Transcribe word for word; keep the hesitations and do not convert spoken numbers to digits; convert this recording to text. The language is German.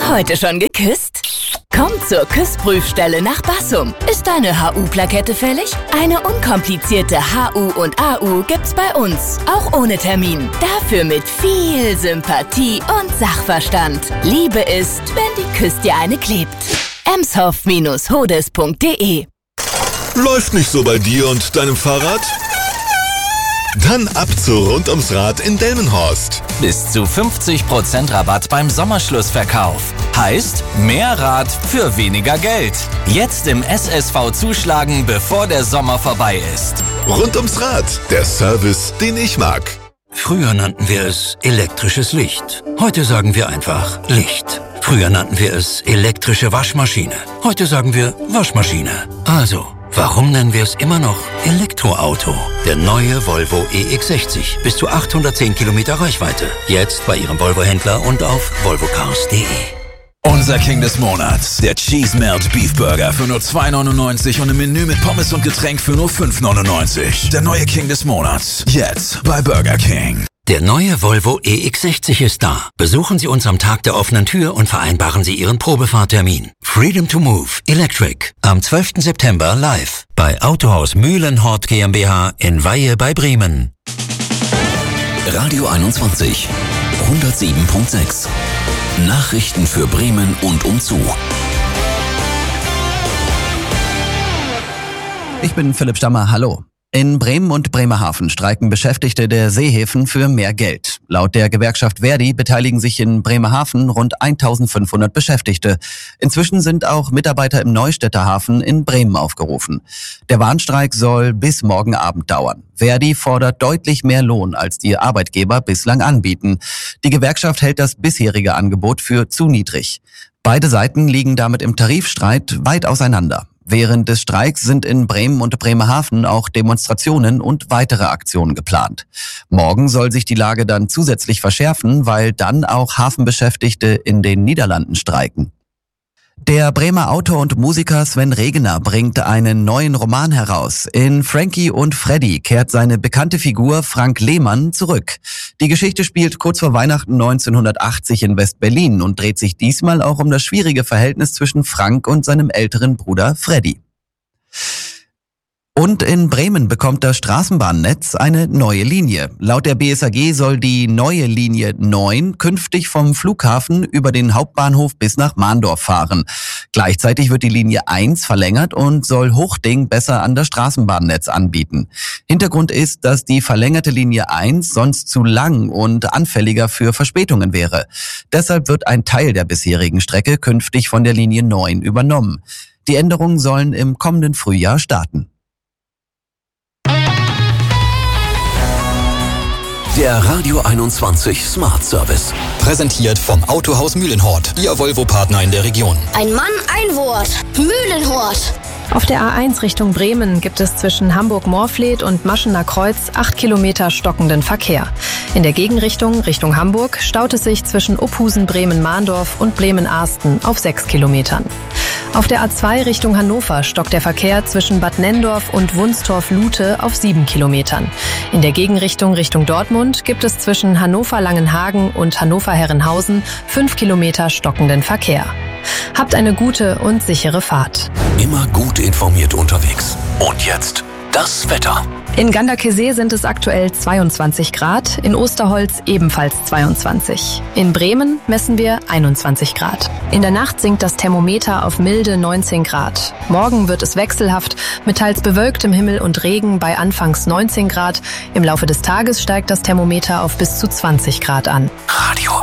Heute schon geküsst? Komm zur Küssprüfstelle nach Bassum. Ist deine H U-Plakette fällig? Eine unkomplizierte H U und A U gibt's bei uns, auch ohne Termin. Dafür mit viel Sympathie und Sachverstand. Liebe ist, wenn die Küss dir eine klebt. emshoff Bindestrich hodes Punkt de. Läuft nicht so bei dir und deinem Fahrrad? Dann ab zu Rund ums Rad in Delmenhorst. Bis zu fünfzig Prozent Rabatt beim Sommerschlussverkauf. Heißt, mehr Rad für weniger Geld. Jetzt im S S V zuschlagen, bevor der Sommer vorbei ist. Rund ums Rad, der Service, den ich mag. Früher nannten wir es elektrisches Licht. Heute sagen wir einfach Licht. Früher nannten wir es elektrische Waschmaschine. Heute sagen wir Waschmaschine. Also, warum nennen wir es immer noch Elektroauto? Der neue Volvo E X sechzig. Bis zu achthundertzehn Kilometer Reichweite. Jetzt bei Ihrem Volvo-Händler und auf volvo cars punkt de. Unser King des Monats, der Cheese Melt Beef Burger für nur zwei neunundneunzig und ein Menü mit Pommes und Getränk für nur fünf neunundneunzig. Der neue King des Monats, jetzt bei Burger King. Der neue Volvo E X sechzig ist da. Besuchen Sie uns am Tag der offenen Tür und vereinbaren Sie Ihren Probefahrtermin. Freedom to Move Electric am zwölften September live bei Autohaus Mühlenhort GmbH in Weihe bei Bremen. Radio einundzwanzig, hundertsieben Komma sechs. Nachrichten für Bremen und umzu. Ich bin Philipp Stammer, hallo. In Bremen und Bremerhaven streiken Beschäftigte der Seehäfen für mehr Geld. Laut der Gewerkschaft Verdi beteiligen sich in Bremerhaven rund eintausendfünfhundert Beschäftigte. Inzwischen sind auch Mitarbeiter im Neustädter Hafen in Bremen aufgerufen. Der Warnstreik soll bis morgen Abend dauern. Verdi fordert deutlich mehr Lohn, als die Arbeitgeber bislang anbieten. Die Gewerkschaft hält das bisherige Angebot für zu niedrig. Beide Seiten liegen damit im Tarifstreit weit auseinander. Während des Streiks sind in Bremen und Bremerhaven auch Demonstrationen und weitere Aktionen geplant. Morgen soll sich die Lage dann zusätzlich verschärfen, weil dann auch Hafenbeschäftigte in den Niederlanden streiken. Der Bremer Autor und Musiker Sven Regener bringt einen neuen Roman heraus. In Frankie und Freddy kehrt seine bekannte Figur Frank Lehmann zurück. Die Geschichte spielt kurz vor Weihnachten neunzehnhundertachtzig in West-Berlin und dreht sich diesmal auch um das schwierige Verhältnis zwischen Frank und seinem älteren Bruder Freddy. Und in Bremen bekommt das Straßenbahnnetz eine neue Linie. Laut der B S A G soll die neue Linie neun künftig vom Flughafen über den Hauptbahnhof bis nach Mahndorf fahren. Gleichzeitig wird die Linie eins verlängert und soll Hochding besser an das Straßenbahnnetz anbieten. Hintergrund ist, dass die verlängerte Linie eins sonst zu lang und anfälliger für Verspätungen wäre. Deshalb wird ein Teil der bisherigen Strecke künftig von der Linie neun übernommen. Die Änderungen sollen im kommenden Frühjahr starten. Der Radio einundzwanzig Smart Service. Präsentiert vom Autohaus Mühlenhort, Ihr Volvo-Partner in der Region. Ein Mann, ein Wort. Mühlenhort. Auf der A eins Richtung Bremen gibt es zwischen Hamburg-Morfleet und Maschener Kreuz acht Kilometer stockenden Verkehr. In der Gegenrichtung, Richtung Hamburg, staut es sich zwischen Uphusen, Bremen-Mahndorf und Bremen-Arsten auf sechs Kilometern. Auf der A zwei Richtung Hannover stockt der Verkehr zwischen Bad Nenndorf und Wunstorf-Lute auf sieben Kilometern. In der Gegenrichtung Richtung Dortmund gibt es zwischen Hannover-Langenhagen und Hannover-Herrenhausen fünf Kilometer stockenden Verkehr. Habt eine gute und sichere Fahrt. Immer gut informiert unterwegs. Und jetzt das Wetter. In Ganderkesee sind es aktuell zweiundzwanzig Grad, in Osterholz ebenfalls zweiundzwanzig. In Bremen messen wir einundzwanzig Grad. In der Nacht sinkt das Thermometer auf milde neunzehn Grad. Morgen wird es wechselhaft mit teils bewölktem Himmel und Regen bei anfangs neunzehn Grad. Im Laufe des Tages steigt das Thermometer auf bis zu zwanzig Grad an. Radio